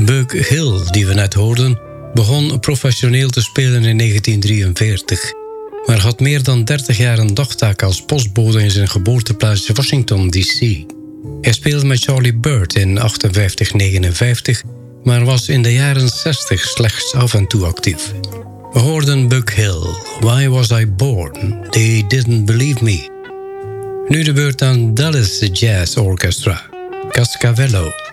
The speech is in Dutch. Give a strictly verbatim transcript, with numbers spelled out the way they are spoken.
Buck Hill, die we net hoorden, begon professioneel te spelen in negentien drieënveertig... maar had meer dan dertig jaar een dagtaak als postbode in zijn geboorteplaats Washington, D C. Hij speelde met Charlie Byrd in achtenvijftig negenenvijftig... maar was in de jaren zestig slechts af en toe actief. We hoorden Buck Hill, Why Was I Born? They Didn't Believe Me. Nu de beurt aan Dallas Jazz Orchestra, Cascavello.